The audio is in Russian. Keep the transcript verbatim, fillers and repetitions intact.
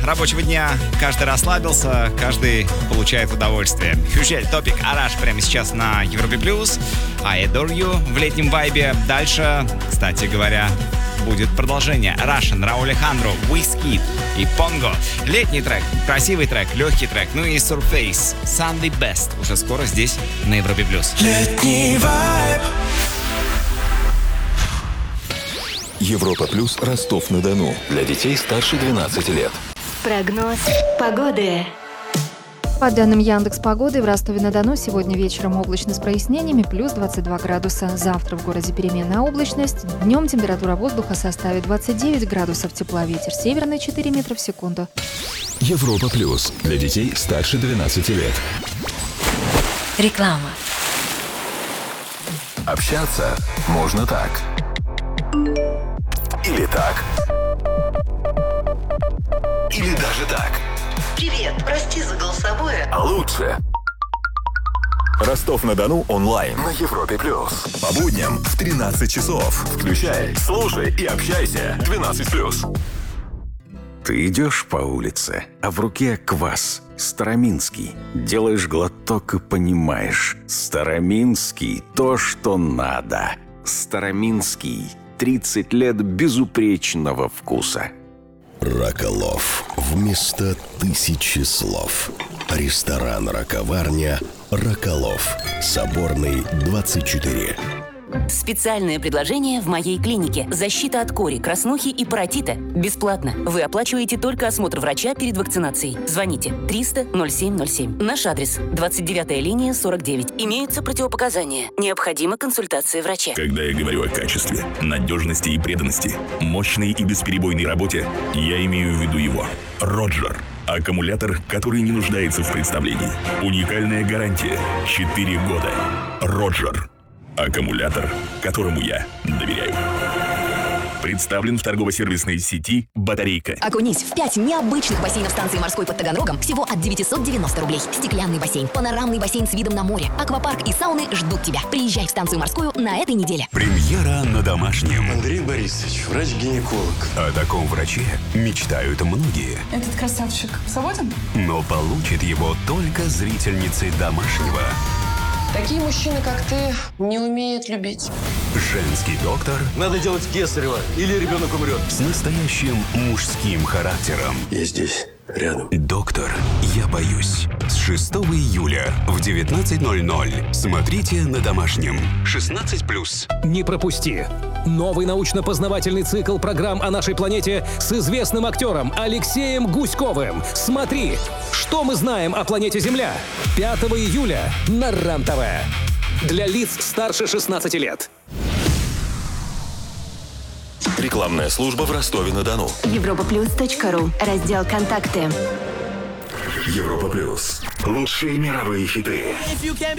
рабочего дня. Каждый расслабился, каждый получает удовольствие. Хюжель, Топик, Араш прямо сейчас на Европе Плюс. I Adore You в летнем вайбе. Дальше, кстати говоря, будет продолжение. Russian, Рауль Алехандро, Wizkid и Pongo. Летний трек, красивый трек, легкий трек. Ну и Surface, Sunday Best. Уже скоро здесь на Европе Плюс. Летний вайб. Европа Плюс, Ростов-на-Дону. Для детей старше двенадцати лет. Прогноз погоды. По данным Яндекс.Погоды, в Ростове-на-Дону сегодня вечером облачно с прояснениями, плюс двадцать два градуса. Завтра в городе переменная облачность. Днем температура воздуха составит двадцать девять градусов тепла. Ветер северный четыре метра в секунду. Европа Плюс. Для детей старше двенадцати лет. Реклама. Общаться можно так. Или так. Или даже так. Привет, прости за голосовое. А лучше. Ростов-на-Дону онлайн на Европе Плюс. По будням в тринадцать часов. Включай, слушай и общайся. двенадцать плюс. Ты идешь по улице, а в руке квас. Староминский. Делаешь глоток и понимаешь. Староминский – то, что надо. Староминский. тридцать лет безупречного вкуса. Роколов. Вместо тысячи слов. Ресторан «Раковарня» Роколов. Соборный, двадцать четыре. Специальное предложение в моей клинике. Защита от кори, краснухи и паротита. Бесплатно. Вы оплачиваете только осмотр врача перед вакцинацией. Звоните триста ноль семь ноль семь. Наш адрес двадцать девятая линия сорок девять. Имеются противопоказания. Необходима консультация врача. Когда я говорю о качестве, надежности и преданности, мощной и бесперебойной работе, я имею в виду его. Роджер. Аккумулятор, который не нуждается в представлении. Уникальная гарантия. четыре года. Роджер. Аккумулятор, которому я доверяю. Представлен в торгово-сервисной сети «Батарейка». Окунись в пять необычных бассейнов станции морской под Таганрогом всего от девятьсот девяносто рублей. Стеклянный бассейн, панорамный бассейн с видом на море, аквапарк и сауны ждут тебя. Приезжай в станцию морскую на этой неделе. Премьера на Домашнем. Андрей Борисович, врач-гинеколог. О таком враче мечтают многие. Этот красавчик свободен? Но получит его только зрительницы Домашнего. Такие мужчины, как ты, не умеют любить. Женский доктор. Надо делать кесарево, или ребенок умрет. С настоящим мужским характером. Я здесь, рядом. Доктор, я боюсь. С шестого июля в девятнадцать ноль ноль. Смотрите на Домашнем. шестнадцать плюс. Не пропусти. Новый научно-познавательный цикл программ о нашей планете с известным актером Алексеем Гуськовым. Смотри, что мы знаем о планете Земля. пятого июля на РЕН-ТВ. Для лиц старше шестнадцати лет. Рекламная служба в Ростове-на-Дону. европа плюс точка ру. Раздел «Контакты». Европа Плюс. Лучшие мировые хиты.